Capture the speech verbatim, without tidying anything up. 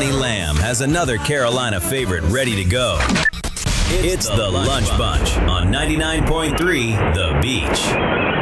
Ronnie Lamb has another Carolina favorite ready to go. It's the Lunch Bunch on ninety-nine point three The Beach.